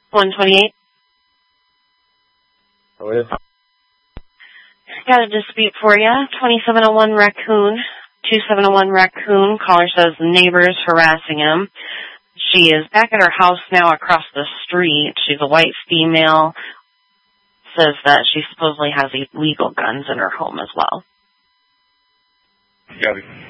128. What is? Got a dispute for you. 2701 Raccoon. 2701 Raccoon. Caller says the neighbor's harassing him. She is back at her house now across the street. She's a white female. Says that she supposedly has illegal guns in her home as well. Got it.